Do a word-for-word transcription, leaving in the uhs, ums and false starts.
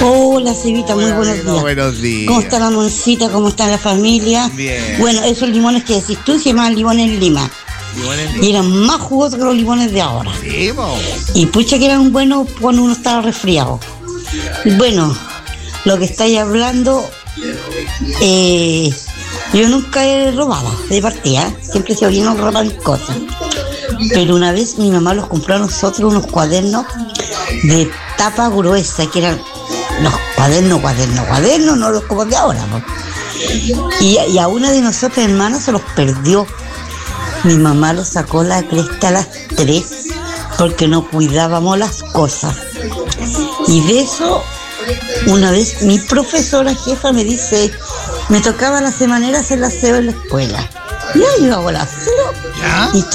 Hola, Cevita, muy buenos días. Buenos días. ¿Cómo está la moncita? ¿Cómo está la familia? Bien. Bueno, esos limones que decís tú se llamaban limones Lima. Limones Lima. Y eran más jugosos que los limones de ahora. Sí, po. Y pucha que eran buenos cuando uno estaba resfriado. Bueno, lo que estáis hablando, eh, yo nunca he robado de partida, siempre he sido bien a robar cosas. Pero una vez mi mamá los compró a nosotros unos cuadernos de tapa gruesa, que eran los cuadernos, cuadernos, cuadernos, no los como de ahora, ¿no? Y, y a una de nosotras hermanas se los perdió. Mi mamá los sacó la cresta a las tres porque no cuidábamos las cosas. Y de eso, una vez mi profesora jefa me dice, me tocaba la semanera hacer la aseo en la escuela. Y yo hago la aseo. ¿Ya? ¿Y